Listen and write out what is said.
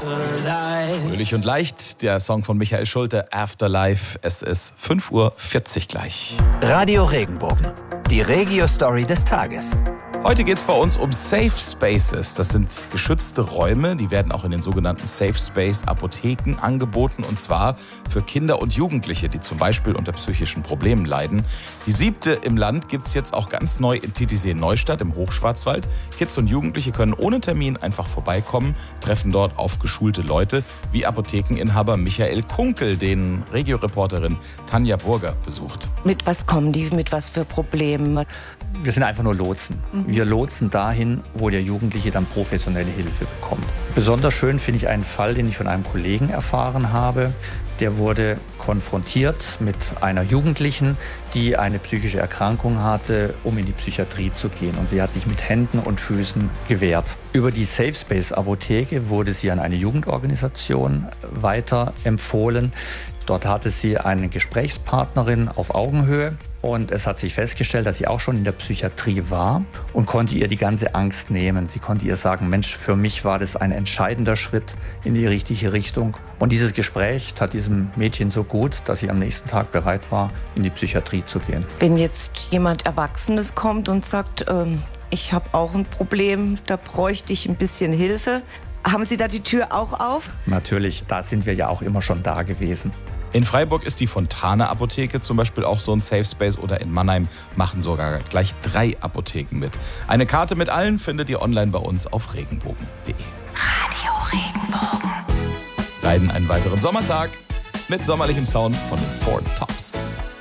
Fröhlich und leicht, der Song von Michael Schulte, Afterlife. Es ist 5:40 Uhr gleich. Radio Regenbogen, die Regio-Story des Tages. Heute geht es bei uns um Safe Spaces. Das sind geschützte Räume, die werden auch in den sogenannten Safe Space Apotheken angeboten. Und zwar für Kinder und Jugendliche, die zum Beispiel unter psychischen Problemen leiden. Die 7. im Land gibt es jetzt auch ganz neu in Titisee-Neustadt im Hochschwarzwald. Kids und Jugendliche können ohne Termin einfach vorbeikommen, treffen dort auf geschulte Leute, wie Apothekeninhaber Michael Kunkel, den Regio-Reporterin Tanja Burger besucht. Mit was kommen die, mit was für Problemen? Wir sind einfach nur Lotsen. Wir lotsen dahin, wo der Jugendliche dann professionelle Hilfe bekommt. Besonders schön finde ich einen Fall, den ich von einem Kollegen erfahren habe. Der wurde konfrontiert mit einer Jugendlichen, die eine psychische Erkrankung hatte, um in die Psychiatrie zu gehen. Und sie hat sich mit Händen und Füßen gewehrt. Über die Safe Space Apotheke wurde sie an eine Jugendorganisation weiterempfohlen. Dort hatte sie eine Gesprächspartnerin auf Augenhöhe. Und es hat sich festgestellt, dass sie auch schon in der Psychiatrie war und konnte ihr die ganze Angst nehmen. Sie konnte ihr sagen, Mensch, für mich war das ein entscheidender Schritt in die richtige Richtung. Und dieses Gespräch tat diesem Mädchen so gut, dass sie am nächsten Tag bereit war, in die Psychiatrie zu gehen. Wenn jetzt jemand Erwachsenes kommt und sagt, ich habe auch ein Problem, da bräuchte ich ein bisschen Hilfe, haben Sie da die Tür auch auf? Natürlich, da sind wir ja auch immer schon da gewesen. In Freiburg ist die Fontane-Apotheke zum Beispiel auch so ein Safe Space, oder in Mannheim machen sogar gleich 3 Apotheken mit. Eine Karte mit allen findet ihr online bei uns auf regenbogen.de. Radio Regenbogen. Leiden einen weiteren Sommertag mit sommerlichem Sound von den Four Tops.